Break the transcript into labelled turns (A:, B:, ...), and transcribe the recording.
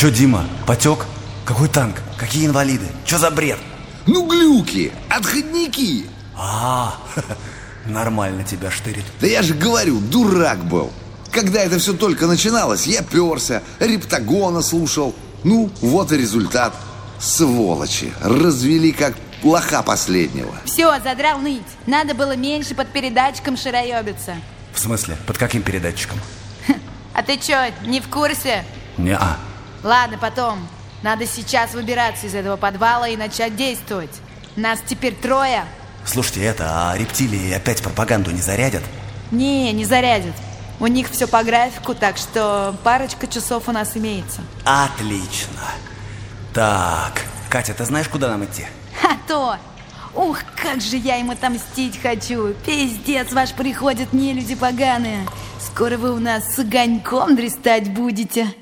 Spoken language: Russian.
A: чё, Дима, потек? Какой танк? Какие инвалиды? Чё за бред?
B: Ну, глюки, отходники.
A: Нормально тебя штырит.
B: Да я же говорю, дурак был. Когда это все только начиналось, я перся, Рептагона слушал. Ну, вот и результат. Сволочи, развели как лоха последнего.
C: Все, задрал ныть. Надо было меньше под передатчиком шароебиться.
A: В смысле? Под каким передатчиком?
C: А ты чё, не в курсе?
A: Не-а.
C: Ладно, потом. Надо сейчас выбираться из этого подвала и начать действовать. Нас теперь 3.
A: Слушайте, а рептилии опять пропаганду не зарядят?
C: Не зарядят. У них все по графику, так что парочка часов у нас имеется.
A: Отлично. Так, Катя, ты знаешь, куда нам идти?
C: А то! Ух, как же я им отомстить хочу. Пиздец, ваш приходят нелюди поганые. Скоро вы у нас с огоньком дрестать будете.